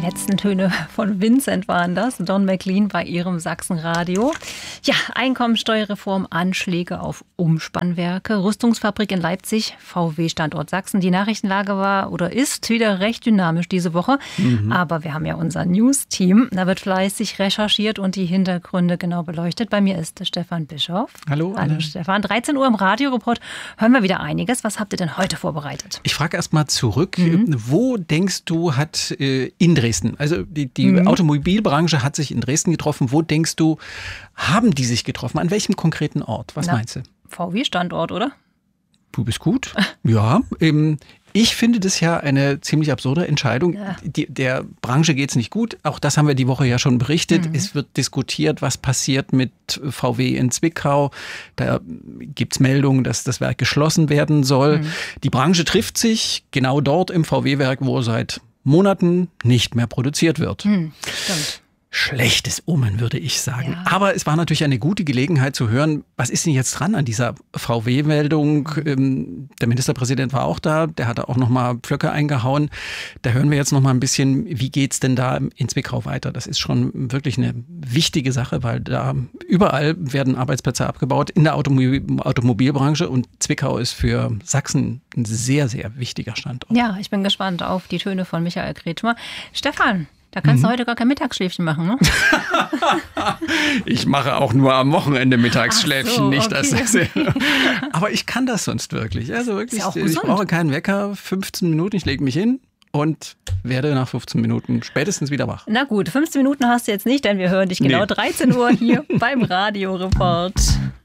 letzten Töne von Vincent waren das. Don McLean bei ihrem Sachsenradio. Ja, Einkommensteuerreform, Anschläge auf Umspannwerke, Rüstungsfabrik in Leipzig, VW-Standort Sachsen. Die Nachrichtenlage war oder ist wieder recht dynamisch diese Woche. Aber wir haben ja unser News-Team. Da wird fleißig recherchiert und die Hintergründe genau beleuchtet. Bei mir ist Stefan Bischoff. Hallo. Hallo Stefan. 13 Uhr im Radioreport hören wir wieder einiges. Was habt ihr denn heute vorbereitet? Ich frage erst mal zurück. Wo denkst du, hat in Dresden, also die Automobilbranche hat sich in Dresden getroffen. Wo denkst du, haben die sich getroffen? An welchem konkreten Ort? Was meinst du? VW-Standort, oder? Du bist gut. Ja, ich finde das ja eine ziemlich absurde Entscheidung. Ja. Der Branche geht es nicht gut. Auch das haben wir die Woche ja schon berichtet. Es wird diskutiert, was passiert mit VW in Zwickau. Da gibt es Meldungen, dass das Werk geschlossen werden soll. Die Branche trifft sich genau dort im VW-Werk, wo seit Monaten nicht mehr produziert wird. Stimmt. Schlechtes Omen, würde ich sagen. Ja. Aber es war natürlich eine gute Gelegenheit zu hören, was ist denn jetzt dran an dieser VW-Meldung? Der Ministerpräsident war auch da, der hat auch nochmal Pflöcke eingehauen. Da hören wir jetzt nochmal ein bisschen, wie geht's denn da in Zwickau weiter? Das ist schon wirklich eine wichtige Sache, weil da überall werden Arbeitsplätze abgebaut in der Automobilbranche und Zwickau ist für Sachsen ein sehr, sehr wichtiger Standort. Ja, ich bin gespannt auf die Töne von Michael Kretschmer. Stefan, da kannst du heute gar kein Mittagsschläfchen machen, ne? Ich mache auch nur am Wochenende Mittagsschläfchen, Ach so, nicht das. okay. Aber ich kann das sonst wirklich. Also wirklich, Ist ja auch ich gesund. brauche keinen Wecker, 15 Minuten, ich lege mich hin und werde nach 15 Minuten spätestens wieder wach. Na gut, 15 Minuten hast du jetzt nicht, denn wir hören dich genau 13 Uhr hier beim Radioreport.